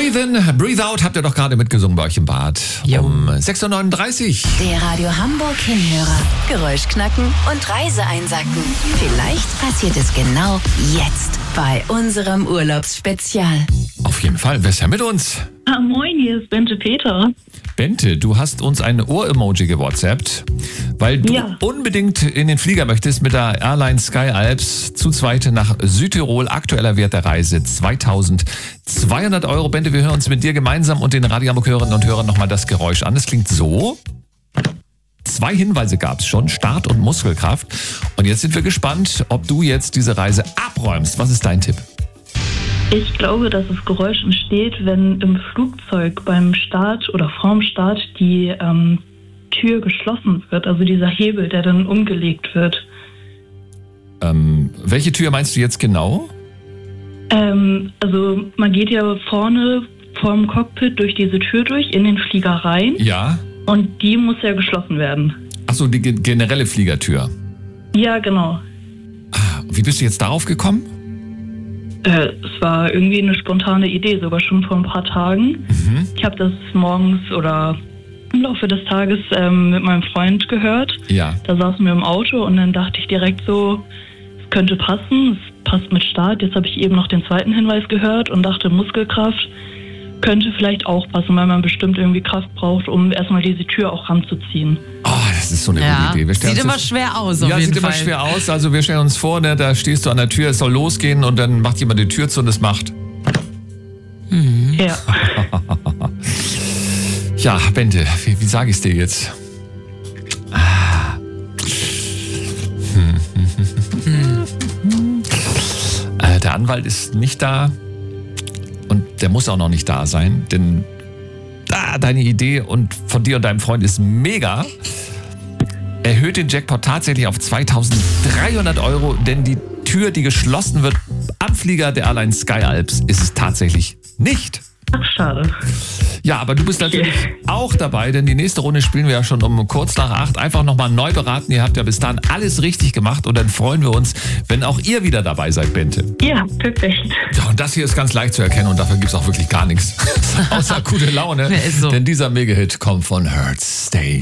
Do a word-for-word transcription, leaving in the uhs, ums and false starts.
Breathe in, Breathe out habt ihr doch gerade mitgesungen bei euch im Bad. Jo. Um sechs Uhr neununddreißig. Der Radio Hamburg Hinhörer. Geräusch knacken und Reise einsacken. Vielleicht passiert es genau jetzt bei unserem Urlaubsspezial. Auf jeden Fall. Wer ist ja mit uns? Ah, moin, hier ist Bente Peter. Bente, du hast uns ein Ohr-Emoji gewhatsappt, weil du Ja. unbedingt in den Flieger möchtest mit der Airline Sky Alps zu zweit nach Südtirol. Aktueller Wert der Reise zweitausendzweihundert Euro. Bente, wir hören uns mit dir gemeinsam und den Radio Hamburg Hörerinnen und Hörern nochmal das Geräusch an. Es klingt so. Zwei Hinweise gab es schon, Start und Muskelkraft. Und jetzt sind wir gespannt, ob du jetzt diese Reise abräumst. Was ist dein Tipp? Ich glaube, dass das Geräusch entsteht, wenn im Flugzeug beim Start oder vorm Start die ähm, Tür geschlossen wird. Also dieser Hebel, der dann umgelegt wird. Ähm, welche Tür meinst du jetzt genau? Ähm, also man geht ja vorne vorm Cockpit durch diese Tür durch in den Flieger rein. Ja. Und die muss ja geschlossen werden. Achso, die ge- generelle Fliegertür. Ja, genau. Ah, wie bist du jetzt darauf gekommen? Äh, es war irgendwie eine spontane Idee, sogar schon vor ein paar Tagen. Mhm. Ich habe das morgens oder im Laufe des Tages ähm, mit meinem Freund gehört. Ja. Da saßen wir im Auto und dann dachte ich direkt so, es könnte passen, es passt mit Start. Jetzt habe ich eben noch den zweiten Hinweis gehört und dachte, Muskelkraft könnte vielleicht auch passen, weil man bestimmt irgendwie Kraft braucht, um erstmal diese Tür auch ranzuziehen. Oh, das ist so eine Ja, gute Idee. Wir stellen sieht uns immer das- schwer aus, auf Ja, jeden sieht Fall. immer schwer aus. Also wir stellen uns vor, ne, da stehst du an der Tür, es soll losgehen und dann macht jemand die Tür zu und es macht. Ja. Ja, Bente, wie, wie sage ich es dir jetzt? Ah. Äh, der Anwalt ist nicht da und der muss auch noch nicht da sein, denn da deine Idee und von dir und deinem Freund ist mega. Erhöht den Jackpot tatsächlich auf zweitausenddreihundert Euro, denn die Tür, die geschlossen wird am Flieger der Airline Sky Alps, ist es tatsächlich nicht. Ach, schade. Ja, aber du bist natürlich auch dabei, denn die nächste Runde spielen wir ja schon um kurz nach acht. Einfach nochmal neu beraten. Ihr habt ja bis dahin alles richtig gemacht und dann freuen wir uns, wenn auch ihr wieder dabei seid, Bente. Ja, perfekt. Ja, und das hier ist ganz leicht zu erkennen und dafür gibt es auch wirklich gar nichts. Außer gute Laune. Ja, ist so. Denn dieser Mega-Hit kommt von Hurt Stay.